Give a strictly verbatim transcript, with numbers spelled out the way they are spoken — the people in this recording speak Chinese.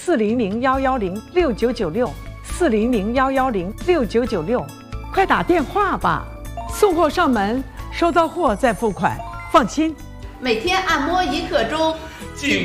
四零零幺幺零六九九六，四零零幺幺零六九九六，快打电话吧！送货上门，收到货再付款，放心。 每天按摩一刻钟， 净